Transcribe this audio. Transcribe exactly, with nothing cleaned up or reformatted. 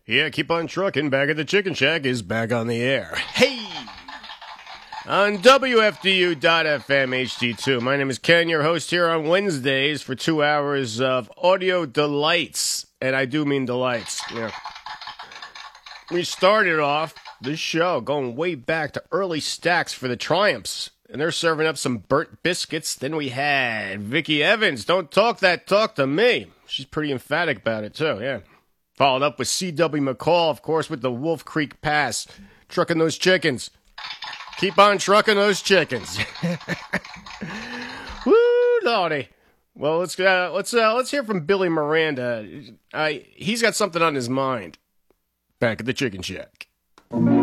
Yeah, keep on trucking. Back at the Chicken Shack is back on the air. Hey! On W F D U dot F M H D two. My name is Ken, your host here on Wednesdays for two hours of audio delights. And I do mean delights. Yeah. We started off this show going way back to early stacks for the Triumphs. And they're serving up some burnt biscuits. Then we had Vicki Evans. Don't talk that talk to me. She's pretty emphatic about it, too, yeah. Followed up with C W McCall, of course, with the Wolf Creek Pass. Trucking those chickens. Keep on trucking those chickens. Woo, Lordy. Well, let's uh, let's uh, let's hear from Billy Miranda. Uh, he's got something on his mind. Back at the Chicken Shack.